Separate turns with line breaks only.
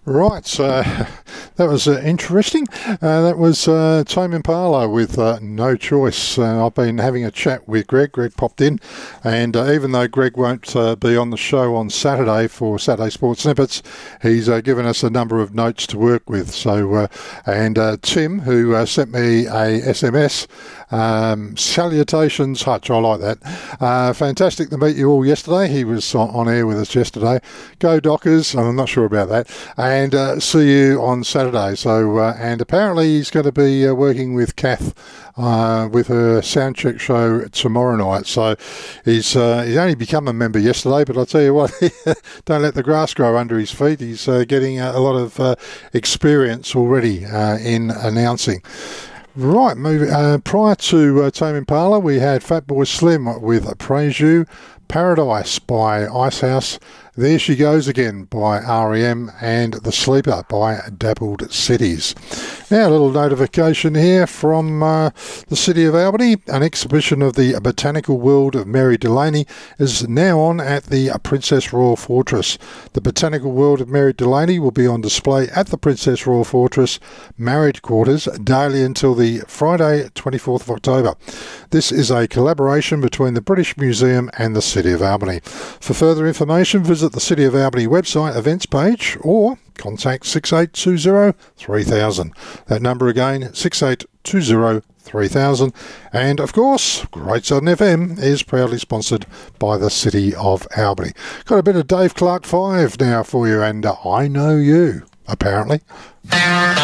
Right, so that was interesting. That was Tame Impala with No Choice. I've been having a chat with Greg. Greg popped in, and even though Greg won't be on the show on Saturday for Saturday Sports Snippets, he's given us a number of notes to work with. So, and Tim, who sent me a SMS, salutations, Hutch, I like that. Fantastic to meet you all yesterday. He was on air with us yesterday. Go Dockers, I'm not sure about that. And see you on Saturday. So, and apparently he's going to be working with Kath with her soundcheck show tomorrow night. So he's only become a member yesterday, but I'll tell you what, don't let the grass grow under his feet. He's getting a lot of experience already in announcing. Right, prior to Tame Impala, we had Fatboy Slim with Praise You, Paradise by Icehouse, There She Goes Again by R.E.M. and The Sleeper by Dappled Cities. Now a little notification here from the City of Albany. An exhibition of the Botanical World of Mary Delaney is now on at the Princess Royal Fortress. The Botanical World of Mary Delaney will be on display at the Princess Royal Fortress Married Quarters daily until the Friday 24th of October. This is a collaboration between the British Museum and the City of Albany. For further information, visit the City of Albany website events page or contact 6820 3000. That number again, 6820 3000. And of course, Great Southern FM is proudly sponsored by the City of Albany. Got a bit of Dave Clark 5 now for you, and I Know You, apparently.